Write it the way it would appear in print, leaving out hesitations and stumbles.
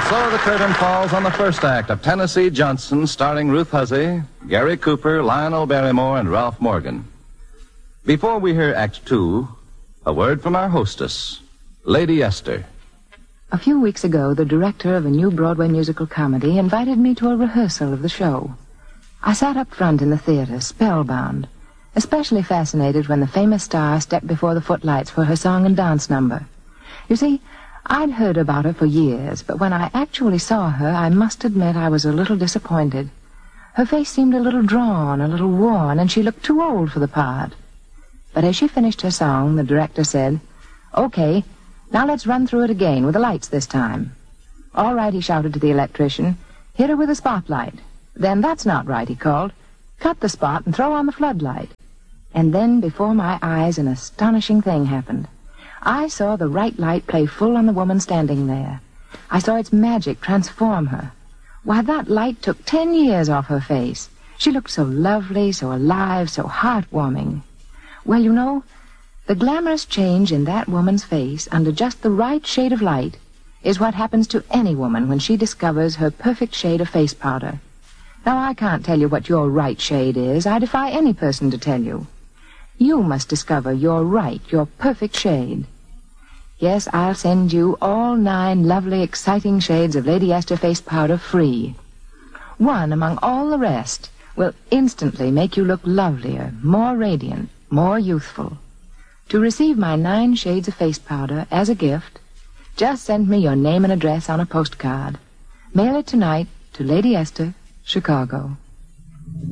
So the curtain falls on the first act of Tennessee Johnson, starring Ruth Huzzy, Gary Cooper, Lionel Barrymore, and Ralph Morgan. Before we hear Act Two, a word from our hostess, Lady Esther. A few weeks ago, the director of a new Broadway musical comedy invited me to a rehearsal of the show. I sat up front in the theater, spellbound, especially fascinated when the famous star stepped before the footlights for her song and dance number. You see, I'd heard about her for years, but when I actually saw her, I must admit I was a little disappointed. Her face seemed a little drawn, a little worn, and she looked too old for the part. But as she finished her song, the director said, "Okay, now let's run through it again, with the lights this time." "All right," he shouted to the electrician. "Hit her with a spotlight." "Then that's not right," he called. "Cut the spot and throw on the floodlight." And then, before my eyes, an astonishing thing happened. I saw the right light play full on the woman standing there. I saw its magic transform her. Why, that light took 10 years off her face. She looked so lovely, so alive, so heartwarming. Well, you know, the glamorous change in that woman's face under just the right shade of light is what happens to any woman when she discovers her perfect shade of face powder. Now, I can't tell you what your right shade is. I defy any person to tell you. You must discover your right, your perfect shade. Yes, I'll send you all 9 lovely, exciting shades of Lady Esther face powder free. One among all the rest will instantly make you look lovelier, more radiant, more youthful. To receive my 9 shades of face powder as a gift, just send me your name and address on a postcard. Mail it tonight to Lady Esther, Chicago.